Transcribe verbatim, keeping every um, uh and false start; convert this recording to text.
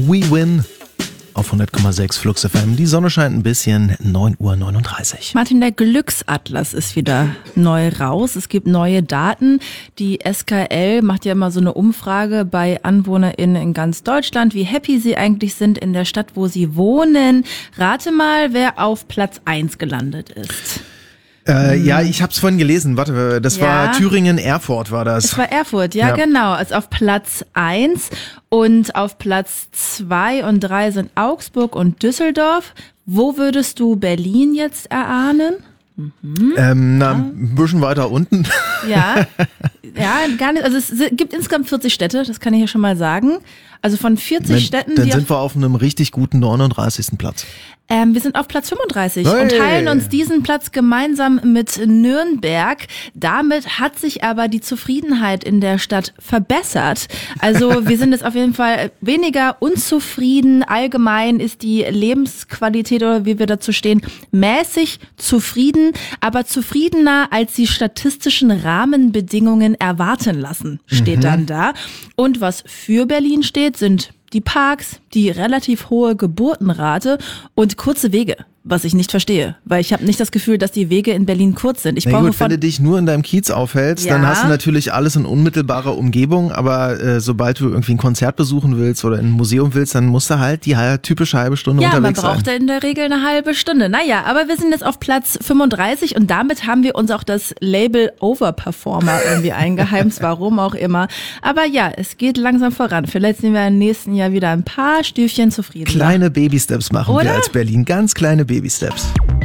We Win auf hundert Komma sechs Flux F M. Die Sonne scheint ein bisschen, neun Uhr neununddreißig. Martin, der Glücksatlas ist wieder neu raus. Es gibt neue Daten. Die S K L macht ja immer so eine Umfrage bei AnwohnerInnen in ganz Deutschland, wie happy sie eigentlich sind in der Stadt, wo sie wohnen. Rate mal, wer auf Platz eins gelandet ist. Äh, ja, ich hab's vorhin gelesen. Warte, das Ja. war Thüringen, Erfurt war das. Es war Erfurt, ja, Ja. genau. Also auf Platz eins und auf Platz zwei und drei sind Augsburg und Düsseldorf. Wo würdest du Berlin jetzt erahnen? Ähm, na, ein bisschen weiter unten. Ja, ja, gar nicht. Also es gibt insgesamt vierzig Städte, das kann ich ja schon mal sagen. Also von vierzig Städten, Dann die sind auf, wir auf einem richtig guten neununddreißigsten Platz. ähm, wir sind auf Platz fünfunddreißig Hey. und teilen uns diesen Platz gemeinsam mit Nürnberg. Damit hat sich aber die Zufriedenheit in der Stadt verbessert. Also wir sind jetzt auf jeden Fall weniger unzufrieden. Allgemein ist die Lebensqualität, oder wie wir dazu stehen, mäßig zufrieden, aber zufriedener, als die statistischen Rahmenbedingungen erwarten lassen, steht dann da. Und was für Berlin steht, sind die Parks, die relativ hohe Geburtenrate und kurze Wege, was ich nicht verstehe, weil ich habe nicht das Gefühl, dass die Wege in Berlin kurz sind. Ich Na brauche gut, wenn von du dich nur in deinem Kiez aufhältst, Ja. dann hast du natürlich alles in unmittelbarer Umgebung, aber äh, sobald du irgendwie ein Konzert besuchen willst oder in ein Museum willst, dann musst du halt die halbe, typische halbe Stunde ja, man unterwegs sein. braucht in der Regel eine halbe Stunde. Naja, aber wir sind jetzt auf Platz fünfunddreißig und damit haben wir uns auch das Label Overperformer irgendwie eingeheimst, warum auch immer. Aber ja, es geht langsam voran. Vielleicht sind wir im nächsten Jahr wieder ein paar Stüfchen zufrieden. Kleine Baby-Steps machen Oder? wir als Berlin, ganz kleine Baby-Steps.